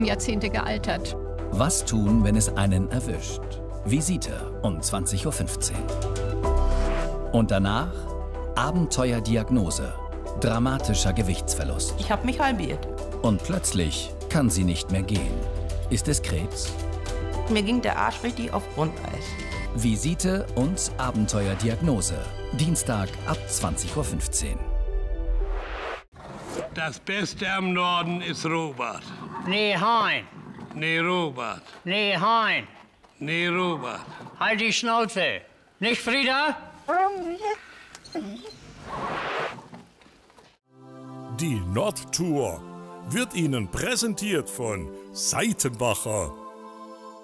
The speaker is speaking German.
Jahrzehnte gealtert. Was tun, wenn es einen erwischt? Visite um 20:15 Uhr. Und danach Abenteuerdiagnose. Dramatischer Gewichtsverlust. Ich habe mich halbiert. Und plötzlich kann sie nicht mehr gehen. Ist es Krebs? Mir ging der Arsch richtig auf Grundeis. Visite und Abenteuerdiagnose. Dienstag ab 20:15 Uhr. Das Beste am Norden ist Robert. Nee, Hein. Nee, Robert. Nee, Hein. Nee, Robert. Halt die Schnauze. Nicht Frieda? Die Nordtour wird Ihnen präsentiert von Seitenbacher.